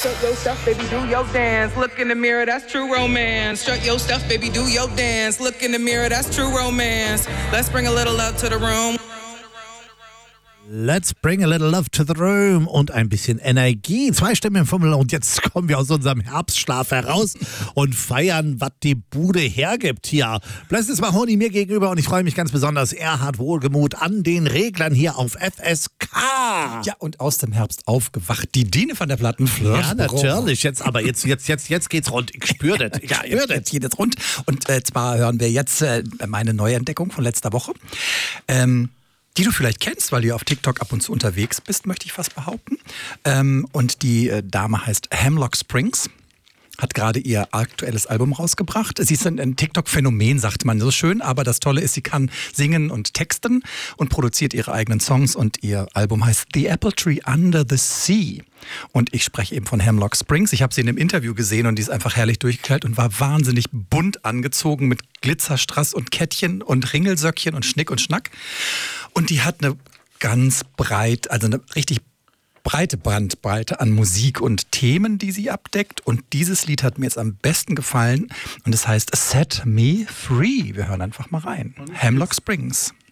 Strut your stuff, baby, do your dance. Look in the mirror, that's true romance. Strut your stuff, baby, do your dance. Look in the mirror, that's true romance. Let's bring a little love to the room. Let's bring a little love to the room und ein bisschen Energie. 2 Stimmen im Fummel und jetzt kommen wir aus unserem Herbstschlaf heraus und feiern, was die Bude hergibt hier. Blessed Mahoney mir gegenüber und ich freue mich ganz besonders. Erhard Wohlgemuth an den Reglern hier auf FSK. Ja, und aus dem Herbst aufgewacht. Die Dine von der Plattenflirt. Ja, natürlich. Jetzt geht's rund. Ich spüre das. Ja, jetzt geht es rund. Und zwar hören wir jetzt meine Neuentdeckung von letzter Woche. Die du vielleicht kennst, weil du auf TikTok ab und zu unterwegs bist, möchte ich fast behaupten. Und die Dame heißt Hemlock Springs. Hat gerade ihr aktuelles Album rausgebracht. Sie ist ein TikTok-Phänomen, sagt man so schön. Aber das Tolle ist, sie kann singen und texten und produziert ihre eigenen Songs. Und ihr Album heißt The Apple Tree Under the Sea. Und ich spreche eben von Hemlock Springs. Ich habe sie in einem Interview gesehen und die ist einfach herrlich durchgeknallt und war wahnsinnig bunt angezogen mit Glitzerstrass und Kettchen und Ringelsöckchen und Schnick und Schnack. Und die hat eine ganz breit, also eine richtig breite Bandbreite an Musik und Themen, die sie abdeckt. Und dieses Lied hat mir jetzt am besten gefallen. Und es heißt Set Me Free. Wir hören einfach mal rein. Hemlock Springs.